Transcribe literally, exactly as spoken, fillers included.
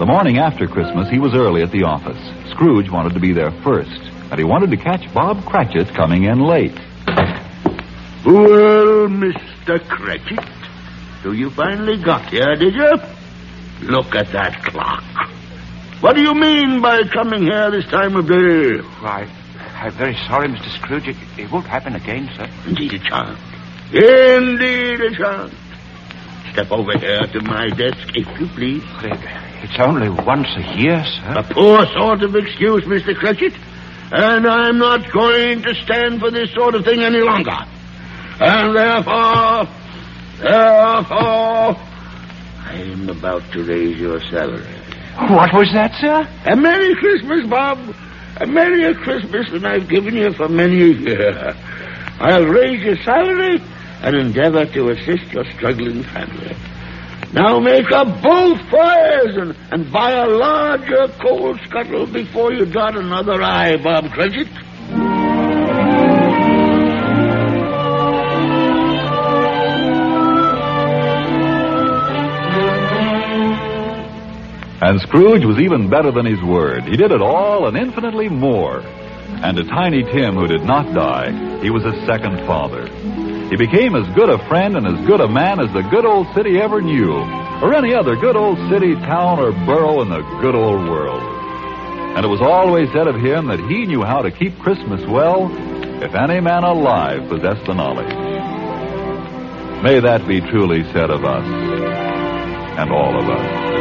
The morning after Christmas, he was early at the office. Scrooge wanted to be there first, and he wanted to catch Bob Cratchit coming in late. Well, Mister Cratchit, so you finally got here, did you? Look at that clock. What do you mean by coming here this time of day? Why, I'm very sorry, Mister Scrooge. It, it won't happen again, sir. Indeed it shan't. Indeed it shan't. Step over here to my desk, if you please. It's only once a year, sir. A poor sort of excuse, Mister Cratchit. And I'm not going to stand for this sort of thing any longer. And therefore, therefore, I'm about to raise your salary. What was that, sir? A Merry Christmas, Bob. A Merry Christmas than I've given you for many a year. I'll raise your salary and endeavor to assist your struggling family. Now make up both fires and, and buy a larger coal scuttle before you dot another I, Bob Cratchit. And Scrooge was even better than his word. He did it all and infinitely more. And to Tiny Tim, who did not die, he was a second father. He became as good a friend and as good a man as the good old city ever knew, or any other good old city, town, or borough in the good old world. And it was always said of him that he knew how to keep Christmas well, if any man alive possessed the knowledge. May that be truly said of us, and all of us.